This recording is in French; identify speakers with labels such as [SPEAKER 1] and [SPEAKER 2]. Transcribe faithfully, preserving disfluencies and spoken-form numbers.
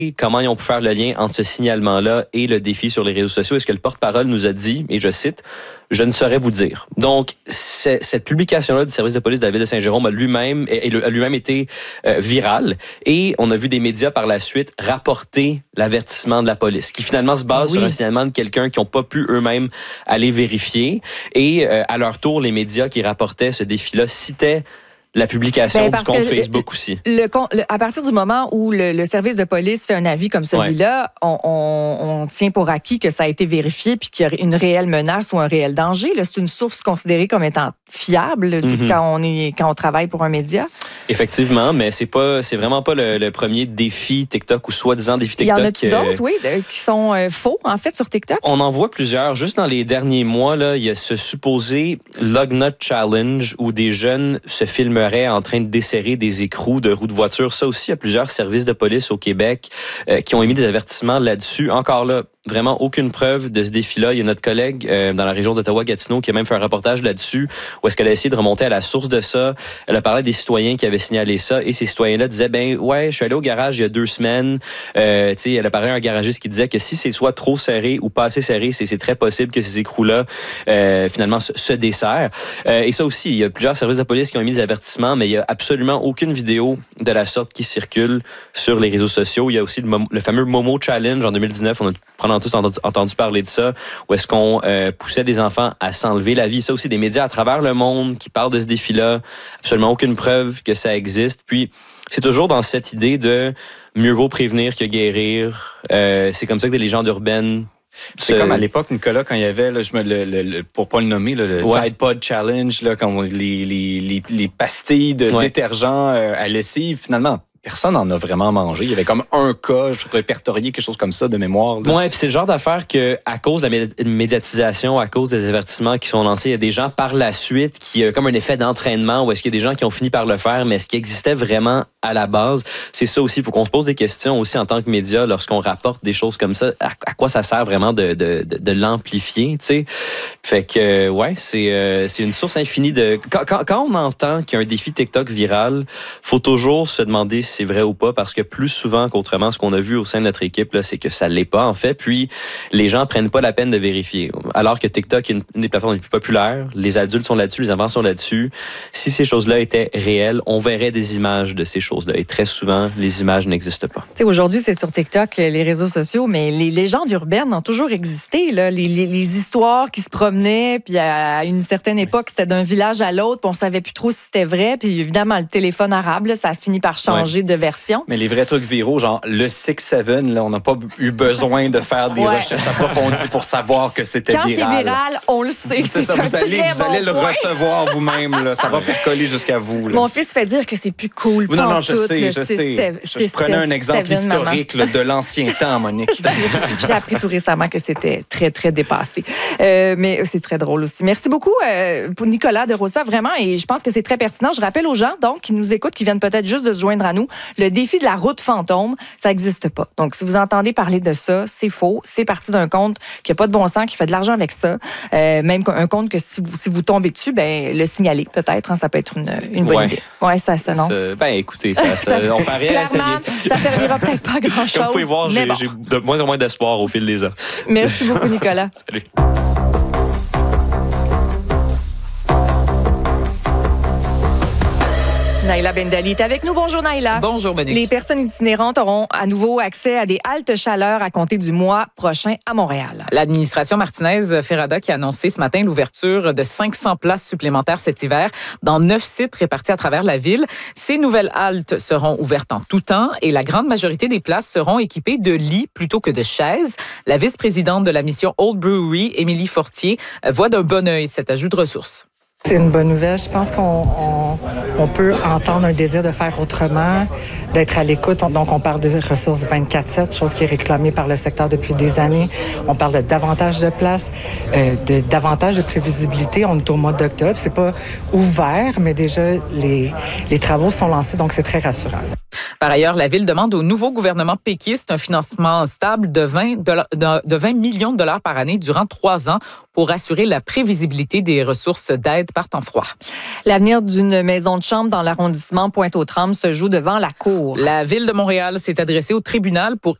[SPEAKER 1] Comment ils ont pu faire le lien entre ce signalement-là et le défi sur les réseaux sociaux? Est-ce que le porte-parole nous a dit, et je cite, « Je ne saurais vous dire ». Donc, cette publication-là du service de police de la ville de Saint-Jérôme a lui-même, a lui-même été euh, virale. Et on a vu des médias par la suite rapporter l'avertissement de la police, qui finalement se base oui. sur un signalement de quelqu'un qui n'ont pas pu eux-mêmes aller vérifier. Et euh, à leur tour, les médias qui rapportaient ce défi-là citaient la publication ben, du compte Facebook
[SPEAKER 2] le,
[SPEAKER 1] aussi.
[SPEAKER 2] Le, le, à partir du moment où le, le service de police fait un avis comme celui-là, ouais. on, on, on tient pour acquis que ça a été vérifié puis qu'il y a une réelle menace ou un réel danger. Là, c'est une source considérée comme étant fiable mm-hmm. quand, on est, quand on travaille pour un média.
[SPEAKER 1] Effectivement, mais c'est pas, c'est vraiment pas le, le premier défi TikTok ou soi-disant défi TikTok.
[SPEAKER 2] Il y en a-tu euh, d'autres, oui, de, qui sont euh, faux, en fait, sur TikTok?
[SPEAKER 1] On en voit plusieurs. Juste dans les derniers mois, là, il y a ce supposé Lugnut Challenge où des jeunes se filmeraient en train de desserrer des écrous de roues de voiture. Ça aussi, il y a plusieurs services de police au Québec euh, qui ont émis des avertissements là-dessus. Encore là, vraiment aucune preuve de ce défi-là. Il y a notre collègue euh, dans la région d'Ottawa-Gatineau qui a même fait un reportage là-dessus où est-ce qu'elle a essayé de remonter à la source de ça. Elle a parlé des citoyens qui avaient signalé ça et ces citoyens-là disaient, ben ouais, je suis allé au garage il y a deux semaines. Euh, tu sais, elle a parlé à un garagiste qui disait que si c'est soit trop serré ou pas assez serré, c'est, c'est très possible que ces écrous-là euh, finalement se, se desserrent. Euh, et ça aussi, il y a plusieurs services de police qui ont émis des avertissements, mais il y a absolument aucune vidéo de la sorte qui circule sur les réseaux sociaux. Il y a aussi le, le fameux Momo Challenge en deux mille dix-neuf. On a probablement tous entendu parler de ça, où est-ce qu'on euh, poussait des enfants à s'enlever la vie. Ça aussi, des médias à travers le monde qui parlent de ce défi-là. Absolument aucune preuve que ça existe. Puis, c'est toujours dans cette idée de mieux vaut prévenir que guérir. Euh, c'est comme ça que des légendes urbaines...
[SPEAKER 3] C'est comme à l'époque, Nicolas, quand il y avait, là, je me, le, le, le, pour pas le nommer, là, le ouais. Tide Pod Challenge, là, quand on, les, les, les, les pastilles de ouais. détergent euh, à lessive, finalement... Personne n'en a vraiment mangé. Il y avait comme un cas, je répertorié quelque chose comme ça de mémoire.
[SPEAKER 1] Oui, puis c'est le genre d'affaire que, à cause de la médiatisation, à cause des avertissements qui sont lancés, il y a des gens par la suite qui ont comme un effet d'entraînement ou est-ce qu'il y a des gens qui ont fini par le faire, mais est-ce qu'il existait vraiment à la base? C'est ça aussi. Il faut qu'on se pose des questions aussi en tant que média lorsqu'on rapporte des choses comme ça. À, à quoi ça sert vraiment de, de, de, de l'amplifier, tu sais? Fait que, ouais, c'est, euh, c'est une source infinie de... Quand, quand, quand on entend qu'il y a un défi TikTok viral, faut toujours se demander si c'est vrai ou pas, parce que plus souvent qu'autrement, ce qu'on a vu au sein de notre équipe, là, c'est que ça ne l'est pas, en fait. Puis, les gens ne prennent pas la peine de vérifier. Alors que TikTok est une, une des plateformes les plus populaires, les adultes sont là-dessus, les enfants sont là-dessus. Si ces choses-là étaient réelles, on verrait des images de ces choses-là. Et très souvent, les images n'existent pas.
[SPEAKER 2] T'sais, aujourd'hui, c'est sur TikTok, les réseaux sociaux, mais les légendes urbaines ont toujours existé. Là. Les, les, les histoires qui se promenaient, puis à une certaine époque, c'était d'un village à l'autre, puis on ne savait plus trop si c'était vrai. Puis évidemment, le téléphone arabe, là, ça a fini par changer ouais. de version.
[SPEAKER 3] Mais les vrais trucs viraux, genre le six sept, là, on n'a pas eu besoin de faire des ouais. recherches approfondies pour savoir que c'était
[SPEAKER 2] Quand
[SPEAKER 3] viral.
[SPEAKER 2] Quand c'est viral, on le sait.
[SPEAKER 3] C'est, c'est ça, vous allez, vous allez bon le point. Recevoir vous-même. Là. Ça va percoler jusqu'à vous. Là.
[SPEAKER 2] Mon fils fait dire que c'est plus cool.
[SPEAKER 3] Non, non, je
[SPEAKER 2] tout,
[SPEAKER 3] sais, je sais. Seven, je, je prenais un exemple seven, historique là, de l'ancien temps, Monique.
[SPEAKER 2] J'ai appris tout récemment que c'était très, très dépassé. Euh, mais c'est très drôle aussi. Merci beaucoup euh, pour Nicolas de Rosa, vraiment. Et je pense que c'est très pertinent. Je rappelle aux gens, donc, qui nous écoutent, qui viennent peut-être juste de se joindre à nous, le défi de la route fantôme, ça n'existe pas. Donc, si vous entendez parler de ça, c'est faux. C'est parti d'un compte qui n'a pas de bon sens, qui fait de l'argent avec ça. Euh, même un compte que si vous, si vous tombez dessus, ben, le signaler peut-être. Hein, ça peut être une, une bonne ouais. idée. Oui, ça, ça, non?
[SPEAKER 1] Ça, ben, écoutez, ça, ça, ça on paraît
[SPEAKER 2] à ça servira peut-être pas à grand-chose.
[SPEAKER 1] Comme vous pouvez voir, j'ai, bon. j'ai de moins en moins d'espoir au fil des ans.
[SPEAKER 2] Merci beaucoup, Nicolas.
[SPEAKER 1] Salut.
[SPEAKER 2] Naïla Bendali est avec nous. Bonjour, Naïla.
[SPEAKER 4] Bonjour, Monique.
[SPEAKER 2] Les personnes itinérantes auront à nouveau accès à des haltes chaleur à compter du mois prochain à Montréal.
[SPEAKER 4] L'administration Martinez-Ferrada qui a annoncé ce matin l'ouverture de cinq cents places supplémentaires cet hiver dans neuf sites répartis à travers la ville. Ces nouvelles haltes seront ouvertes en tout temps et la grande majorité des places seront équipées de lits plutôt que de chaises. La vice-présidente de la mission Old Brewery, Émilie Fortier, voit d'un bon œil cet ajout de ressources.
[SPEAKER 5] C'est une bonne nouvelle. Je pense qu'on on, on peut entendre un désir de faire autrement, d'être à l'écoute. Donc, on parle de ressources vingt-quatre sept, chose qui est réclamée par le secteur depuis des années. On parle de davantage de places, euh, de davantage de prévisibilité. On est au mois d'octobre. C'est pas ouvert, mais déjà, les, les travaux sont lancés, donc c'est très rassurant.
[SPEAKER 4] Par ailleurs, la Ville demande au nouveau gouvernement péquiste un financement stable de vingt, de vingt millions de dollars par année durant trois ans pour assurer la prévisibilité des ressources d'aide par temps froid.
[SPEAKER 2] L'avenir d'une maison de chambre dans l'arrondissement Pointe-aux-Trembles se joue devant la Cour.
[SPEAKER 4] La Ville de Montréal s'est adressée au tribunal pour